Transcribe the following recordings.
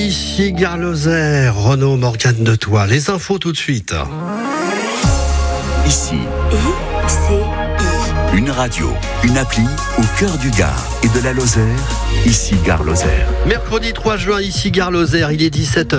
Ici Gare Lozère, Renaud Morgane de Toit. Les infos tout de suite. Ici, une radio, une appli au cœur du Gard et de la Lozère. Ici Gare Lozère. Mercredi 3 juin, ici Gare Lozère, il est 17h.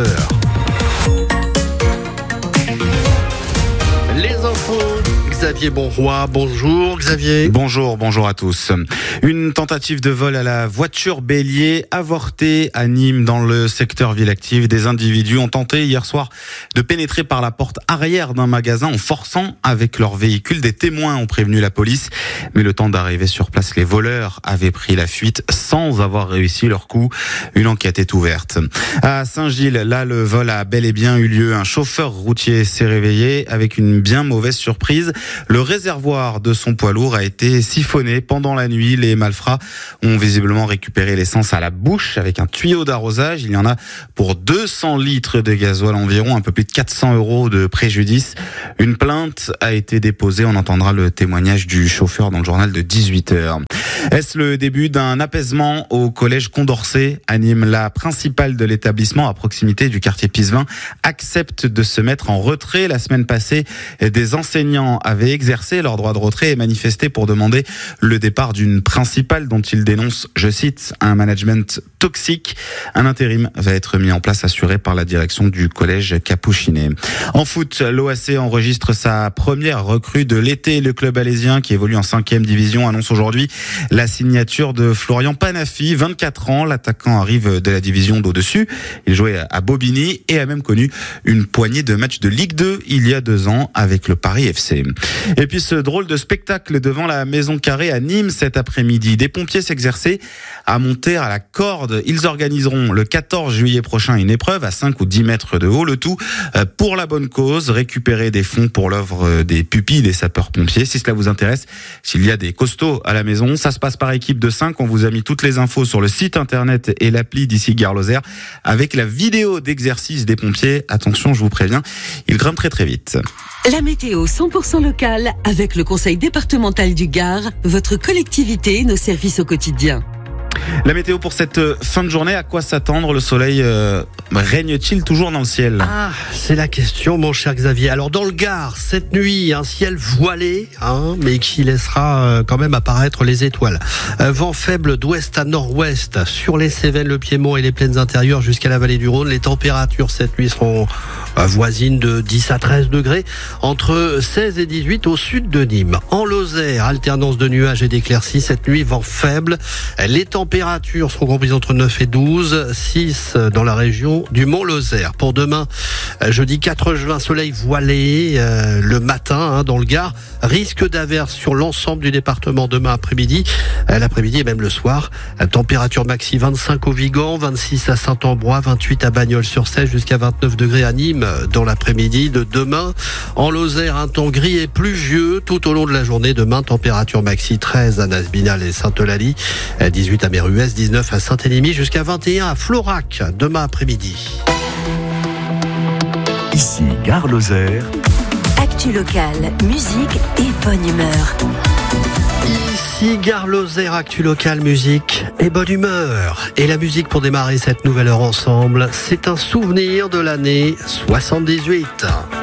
Les infos, Xavier Bonroy. Bonjour Xavier. Bonjour à tous. Une tentative de vol à la voiture bélier avortée à Nîmes dans le secteur ville active. Des individus ont tenté hier soir de pénétrer par la porte arrière d'un magasin en forçant avec leur véhicule. Des témoins ont prévenu la police, mais le temps d'arriver sur place, les voleurs avaient pris la fuite sans avoir réussi leur coup. Une enquête est ouverte. À Saint-Gilles, là, le vol a bel et bien eu lieu. Un chauffeur routier s'est réveillé avec une bien mauvaise surprise. Le réservoir de son poids lourd a été siphonné pendant la nuit. Les malfrats ont visiblement récupéré l'essence à la bouche avec un tuyau d'arrosage. Il y en a pour 200 litres de gasoil environ, un peu plus de 400 € de préjudice. Une plainte a été déposée. On entendra le témoignage du chauffeur dans le journal de 18h. Est-ce le début d'un apaisement au collège Condorcet à Nîmes? La principale de l'établissement, à proximité du quartier Pisevin, accepte de se mettre en retrait. La semaine passée, des enseignants avaient exercé leur droit de retrait et manifesté pour demander le départ d'une principale dont ils dénoncent, je cite, un management toxique. Un intérim va être mis en place, assuré par la direction du collège Capuchinet. En foot, l'OAC enregistre sa première recrue de l'été. Le club alésien, qui évolue en 5e division, annonce aujourd'hui la signature de Florian Panafi, 24 ans. L'attaquant arrive de la division d'au-dessus. Il jouait à Bobigny et a même connu une poignée de matchs de Ligue 2 il y a 2 ans avec le Paris FC. Et puis ce drôle de spectacle devant la Maison Carrée à Nîmes cet après-midi. Des pompiers s'exerçaient à monter à la corde. Ils organiseront le 14 juillet prochain une épreuve à 5 ou 10 mètres de haut. Le tout pour la bonne cause, récupérer des fonds pour l'œuvre des pupilles des sapeurs-pompiers. Si cela vous intéresse, s'il y a des costauds à la maison, ça se passe par équipe de 5. On vous a mis toutes les infos sur le site internet et l'appli d'ici Gare Lozère avec la vidéo d'exercice des pompiers. Attention, je vous préviens, ils grimpent très très vite. La météo 100% locale avec le Conseil départemental du Gard, votre collectivité, nos services au quotidien. La météo pour cette fin de journée, à quoi s'attendre? Le soleil règne-t-il toujours dans le ciel? C'est la question, mon cher Xavier. Alors dans le Gard, cette nuit, un ciel voilé, mais qui laissera quand même apparaître les étoiles. Vent faible d'ouest à nord-ouest sur les Cévennes, le Piémont et les plaines intérieures jusqu'à la vallée du Rhône. Les températures cette nuit seront voisines de 10 à 13 degrés, entre 16 et 18 au sud de Nîmes. En Lozère, alternance de nuages et d'éclaircies cette nuit, vent faible. Les températures seront comprises entre 9 et 12, 6 dans la région du Mont-Lozère. Pour demain, jeudi 4 juin, soleil voilé le matin dans le Gard. Risque d'averse sur l'ensemble du département demain après-midi. L'après-midi et même le soir. Température maxi 25 au Vigan, 26 à Saint-Ambrois, 28 à Bagnols-sur-Cèze, jusqu'à 29 degrés à Nîmes dans l'après-midi de demain. En Lozère, un temps gris et pluvieux tout au long de la journée. Demain, température maxi 13 à Nasbinal et Sainte-Eulalie, 18 à Méruès, 19 à Saint-Élimie, jusqu'à 21 à Florac demain après-midi. Ici Gare Lozère. Actu locale, musique et bonne humeur. Ici Gare Lozère, actu locale, musique et bonne humeur. Et la musique pour démarrer cette nouvelle heure ensemble, c'est un souvenir de l'année 78.